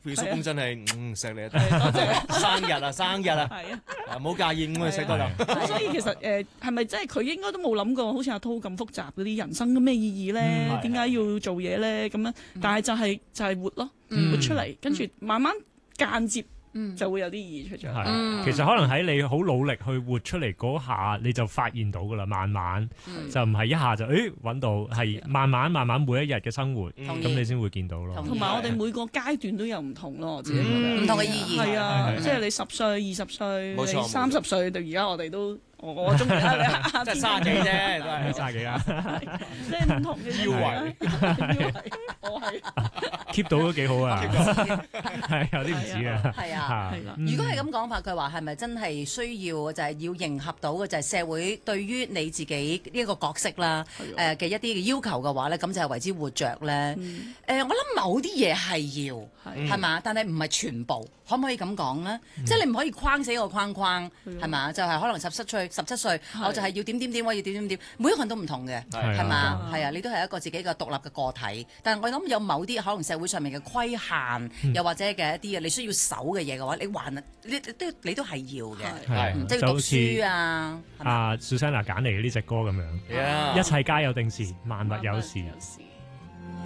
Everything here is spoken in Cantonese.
表叔公真係錫你啊！ 多謝生日啊！ 係啊， 唔好介意，咁啊食多啖。 咁所以其實係咪真係佢應該都冇諗過，好似阿濤咁複雜嗰啲人生嘅咩意義咧？點解要做嘢咧？咁樣，但係就係活咯，活出嚟，跟住慢慢間接就會有啲意義出咗。 其實可能喺你好努力去活出嚟嗰下，你就發現到噶啦，慢慢就唔係一下就揾到，係慢慢每一日嘅生活，咁你先會見到咯。 同埋我哋每個階段都有唔同咯，我自己覺得唔同嘅意義。 係啊，即係你10歲、20歲、 冇錯你30歲到而家，我哋都我中意啦， 即係30幾啫，都係 30幾啊， 即係唔同嘅腰圍， 我係 keep 到都幾好啊，係有啲唔止啊。 係啊，如果係咁講法，佢話係咪真係需要就係要迎合到嘅就係社會對於你自己呢個角色啦嘅一啲嘅要求嘅話咧，咁就係為之活着咧。我諗某啲嘢係要係嘛，但係唔係全部，可唔可以咁講咧？即係你唔可以框死一個框框係嘛？就係可能17歲，我就係要點，我要點，每一個人都唔同嘅係嘛？係啊，你都係一個自己嘅獨立嘅個體，但係我諗有某啲可能社會上面嘅規限，又或者嘅一啲你需要守嘅嘢嘅話，你都係要嘅，即係要讀書啊。 阿 Susanna 揀嚟嘅呢隻歌咁樣，一切皆有定時，萬物有時。